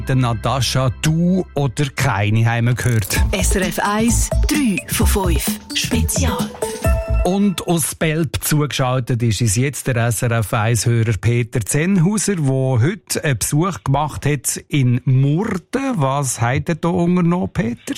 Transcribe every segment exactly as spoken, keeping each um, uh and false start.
Der Natascha, du oder keine, haben wir gehört. S R F eins, drei von fünf. Spezial. Und aus Belp zugeschaltet ist uns jetzt der S R F eins-Hörer Peter Zenhauser, der heute einen Besuch gemacht hat in Murten. Was hat er da unternommen, Peter?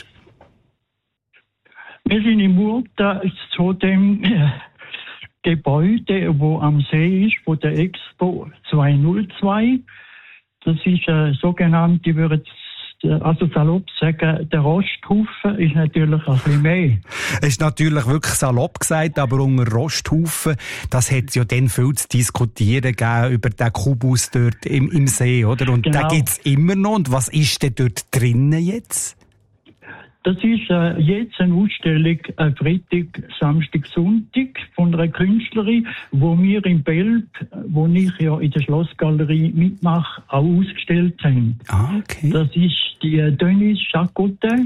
Wir sind in Murten zu dem äh, Gebäude, wo am See ist, von der Expo zweihundertzwei. Das ist eine sogenannte, ich würde also salopp sagen, der Rosthaufen ist natürlich ein bisschen mehr. Es ist natürlich wirklich salopp gesagt, aber unter Rosthaufen, das hat es ja dann viel zu diskutieren gegeben über den Kubus dort im, im See, oder? Und genau. Den gibt es immer noch. Und was ist denn dort drinnen jetzt? Das ist äh, jetzt eine Ausstellung äh, Freitag, Samstag, Sonntag von einer Künstlerin, wo wir in Belp, wo ich ja in der Schlossgalerie mitmache, auch ausgestellt haben. Ah, okay. Das ist die äh, Denise Chacotet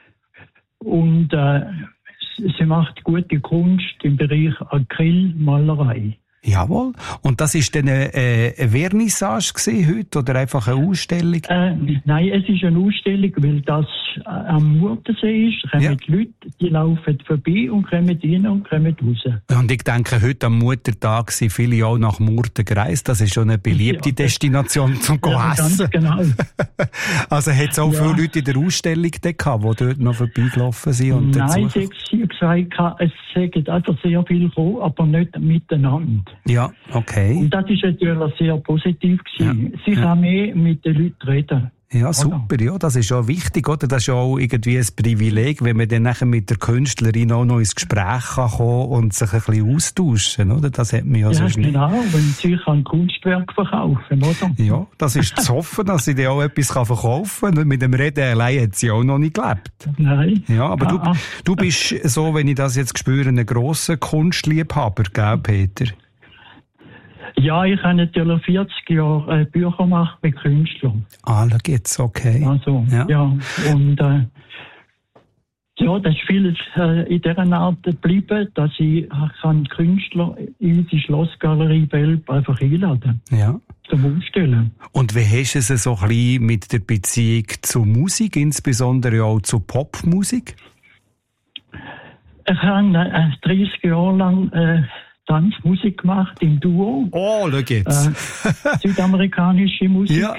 und äh, sie macht gute Kunst im Bereich Acrylmalerei. Jawohl. Und das ist dann eine, äh, eine Vernissage gewesen heute oder einfach eine Ausstellung? Äh, nein, es ist eine Ausstellung, weil das äh, am Murtensee ist. Kommen ja. Die Leute, die laufen vorbei und kommen rein und kommen raus. Und ich denke, heute am Muttertag sind viele auch nach Murten gereist. Das ist schon eine beliebte ja. Destination zum ja, Essen. Ganz genau. Also hat es auch ja. viele Leute in der Ausstellung gehabt, die dort noch vorbeigelaufen sind? Und nein, sie haben gesagt, es sind also sehr viel gekommen, aber nicht miteinander. Ja, okay. Und das ist natürlich sehr positiv gewesen. Ja. Sie ja. kann mehr mit den Leuten reden. Ja, super, ja, das ist auch wichtig, oder? Das ist ja auch irgendwie ein Privileg, wenn man dann nachher mit der Künstlerin auch noch ins Gespräch kann kommen und sich ein bisschen austauschen, oder? Das hat man ja, ja sonst nicht. Ja, genau, wenn sie ein Kunstwerk verkaufen, oder? Ja, das ist zu hoffen, dass sie dann auch etwas verkaufen kann. Mit dem Reden allein hat sie auch noch nicht gelebt. Nein. Ja, aber ah, du, ah. du bist so, wenn ich das jetzt spüre, ein grosser Kunstliebhaber, gell, Peter? Ja, ich habe natürlich vierzig Jahre äh, Bücher gemacht mit Künstlern. Ah, da geht's, okay. Also, ja. ja. Und äh, ja, das ist vieles äh, in dieser Art geblieben, dass ich kann Künstler in die Schlossgalerie Belp einfach einladen ja. zum Ausstellen. Und wie hast du es so ein bisschen mit der Beziehung zur Musik, insbesondere auch zur Popmusik? Ich habe äh, dreißig Jahre lang äh, Tanzmusik gemacht im Duo. Oh, schau jetzt. Äh, südamerikanische Musik. Ja.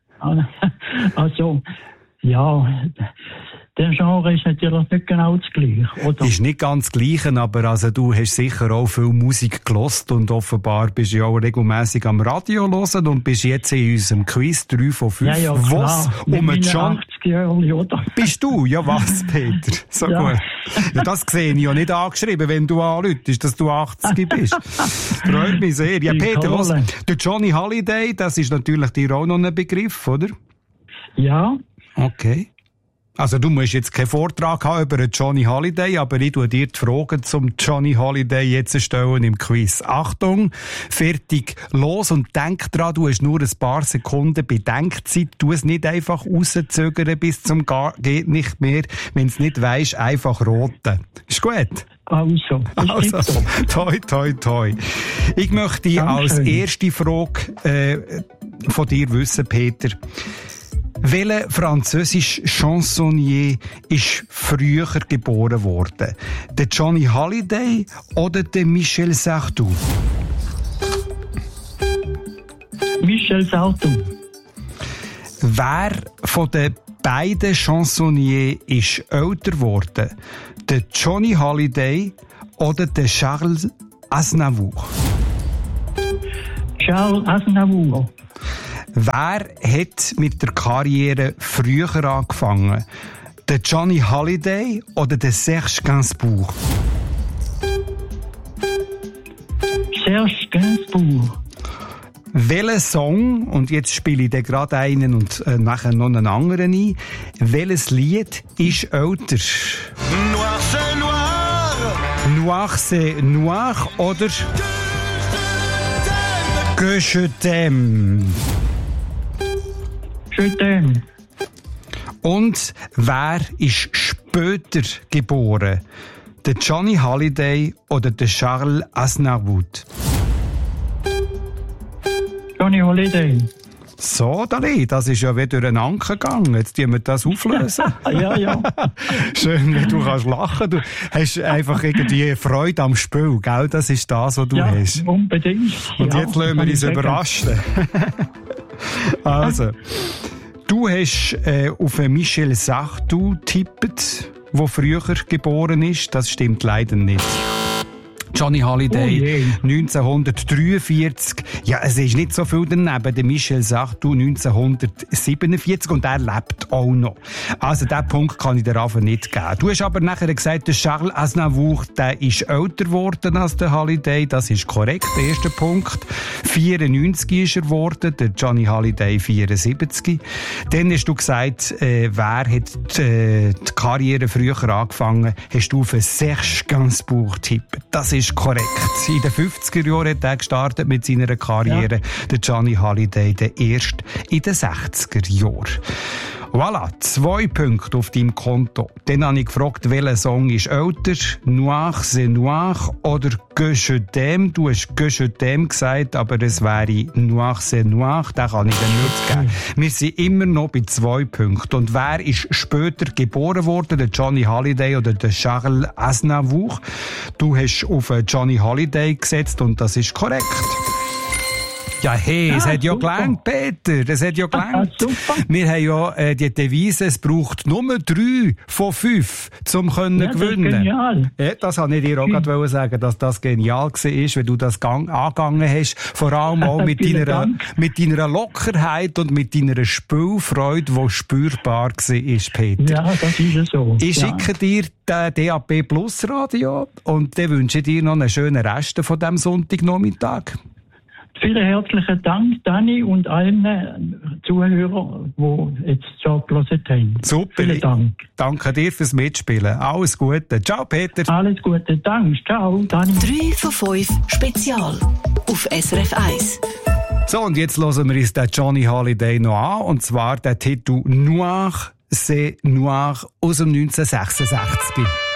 Also, ja, der Genre ist natürlich nicht genau das Gleiche, oder? Ist nicht ganz das Gleiche, aber also du hast sicher auch viel Musik gehört und offenbar bist du ja auch regelmässig am Radio hören und bist jetzt in unserem Quiz drei von fünf. Ja, ja, was? Um mit John... achtzig Jahre, oder? Bist du? Ja, was, Peter? So ja. Gut. Ja, das sehe ich ja nicht angeschrieben, wenn du anrufst, dass du achtzig bist. Freut mich sehr. Ja, Peter, los. Der Johnny Hallyday, das ist natürlich dir auch noch ein Begriff, oder? Ja. Okay. Also du musst jetzt keinen Vortrag haben über Johnny Hallyday, aber ich tue dir die Fragen zum Johnny Hallyday jetzt stellen im Quiz. Achtung, fertig, los und denk dran, du hast nur ein paar Sekunden Bedenkzeit. Tu es nicht einfach rauszögern bis zum Gar geht nicht mehr. Wenn es nicht weisst, einfach roten. Ist gut? Also, also toi, toi, toi. Ich möchte Dankeschön. Als erste Frage äh, von dir wissen, Peter. Welcher französische Chansonnier ist früher geboren worden? Der Johnny Hallyday oder der Michel Sardou? Michel Sardou. Wer von den beiden Chansonniers ist älter geworden? Der Johnny Hallyday oder der Charles Aznavour? Charles Aznavour. Wer hat mit der Karriere früher angefangen? Der Johnny Hallyday oder der Serge Gainsbourg? Serge Gainsbourg. Welcher Song, und jetzt spiele ich den gerade einen und äh, nachher noch einen anderen ein, welches Lied ist älter? Noir c'est noir. Noir c'est noir oder Que je t'aime. Je t'aime. Und wer ist später geboren? Der Johnny Hallyday oder der Charles Aznavour? Johnny Hallyday. So, Dali, das ist ja wieder ein Anker gegangen. Jetzt tun wir das auflösen. Ja, ja. Schön, wie du kannst lachen. Du hast einfach irgendwie Freude am Spiel, gell? Das ist das, was du ja, hast. Unbedingt. Und ja, jetzt lassen wir uns überraschen. Also, du hast äh, auf Michel Sardou getippt, der früher geboren ist. Das stimmt leider nicht. Johnny Hallyday, oh neunzehnhundertdreiundvierzig. Ja, es ist nicht so viel daneben. Der Michel Sardou neunzehnhundertsiebenundvierzig und er lebt auch noch. Also, diesen Punkt kann ich dir einfach nicht geben. Du hast aber nachher gesagt, der Charles Aznavour, der ist älter geworden als der Hallyday. Das ist korrekt. Der erste Punkt. vierundneunzig ist er geworden, der Johnny Hallyday vierundsiebzig. Dann hast du gesagt, äh, wer hat äh, die Karriere früher angefangen? Hast du für Serge Gainsbourg tippen. Das ist korrekt. In den fünfziger Jahren hat er gestartet mit seiner Karriere. Ja. Der Johnny Hallyday, der erst in den sechziger Jahren. Voilà, zwei Punkte auf deinem Konto. Dann habe ich gefragt, welcher Song ist älter? Noir, c'est noir oder Que je t'aime? Du hast Que je t'aime gesagt, aber es wäre Noir, c'est noir. Den kann ich dir nicht geben. Wir sind immer noch bei zwei Punkten. Und wer ist später geboren worden? Der Johnny Hallyday oder der Charles Aznavour? Du hast auf Johnny Hallyday gesetzt und das ist korrekt. Ja, hey, ja, es hat ja gelangt, Peter. Es hat ja gelangt. Ah, wir haben ja äh, die Devise, es braucht nur drei von fünf, um können ja, gewinnen. Das ist genial. Ja, das wollte ich dir auch hm. gerade sagen, dass das genial war, wenn du das gang- angegangen hast. Vor allem auch mit deiner, mit deiner Lockerheit und mit deiner Spielfreude, die spürbar war, Peter. Ja, das ist so. Ich ja. schicke dir den D A B Plus Radio und dann wünsche ich dir noch einen schönen Rest von diesem Sonntagnachmittag. Vielen herzlichen Dank, Dani, und allen Zuhörern, die jetzt schon gelesen haben. Super. Vielen Dank. Danke dir fürs Mitspielen. Alles Gute. Ciao, Peter. Alles Gute. Danke. Ciao, Dani. drei von fünf Spezial auf S R F eins. So, und jetzt hören wir uns den Johnny Hallyday noch an. Und zwar den Titel Noir, c'est noir aus dem neunzehnhundertsechsundsechzig.